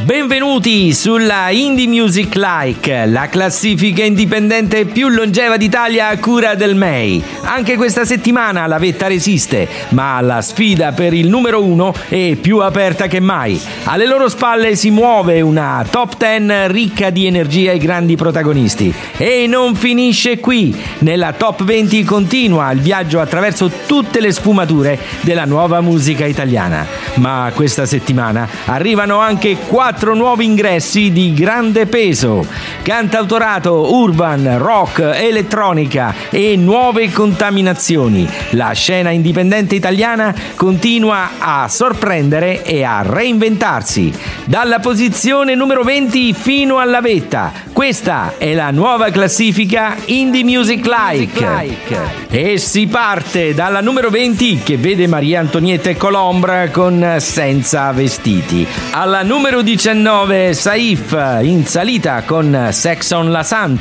Benvenuti sulla Indie Music Like, la classifica indipendente più longeva d'Italia a cura del MEI. Anche questa settimana la vetta resiste, ma la sfida per il numero 1 è più aperta che mai. Alle loro spalle si muove una top 10 ricca di energia e grandi protagonisti. E non finisce qui. Nella top 20 continua il viaggio attraverso tutte le sfumature della nuova musica italiana. Ma questa settimana arrivano anche 4 nuovi ingressi di grande peso: cantautorato, urban, rock, elettronica e nuove contaminazioni. La scena indipendente italiana continua a sorprendere e a reinventarsi. Dalla posizione numero 20 fino alla vetta, questa è la nuova classifica Indie Music Like. E si parte dalla numero 20, che vede Maria Antonietta e Colombra con Senza vestiti. Alla numero 19 Saif in salita con Sex on la Santa.